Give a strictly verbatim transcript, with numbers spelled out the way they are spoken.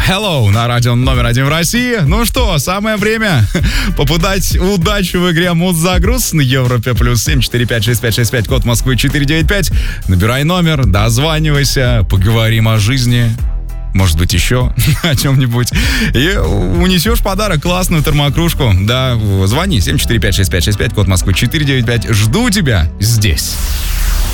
Hello на радио номер один в России. Ну что, самое время попытать удачу в игре Мудзагруз на Европе плюс семь четыре пять шесть пять шесть пять, код Москвы четыре девять пять. Набирай номер, дозванивайся, поговорим о жизни. Может быть, еще о чем-нибудь. И унесешь подарок, классную термокружку. Да, звони семь четыре пять шесть пять шесть пять, код Москвы четыре девять пять. Жду тебя здесь.